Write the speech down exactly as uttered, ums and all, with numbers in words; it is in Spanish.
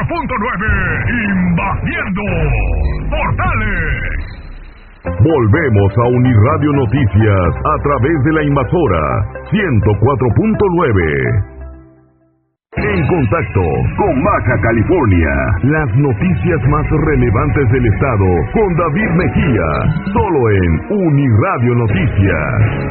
punto nueve, invadiendo Portales. Volvemos a Uniradio Noticias a través de la invasora ciento cuatro punto nueve. En contacto con Baja California, las noticias más relevantes del estado con David Mejía, solo en Uniradio Noticias.